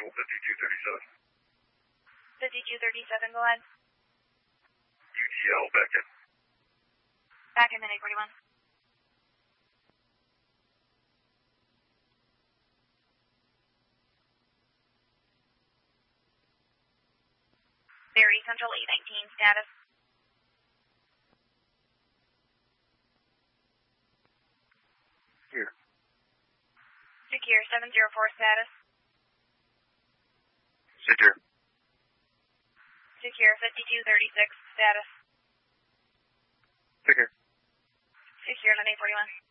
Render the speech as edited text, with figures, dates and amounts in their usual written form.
Central 5237. 5237, go ahead. UTL back in. Back in 841. Verity Central 819, status. Here. Secure 704, status. Secure. Secure 5236, status. Secure. Secure 841.